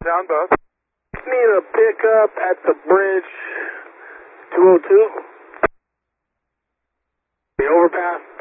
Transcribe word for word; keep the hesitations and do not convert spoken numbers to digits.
Down both. Need a pickup at the bridge two oh two. The overpass.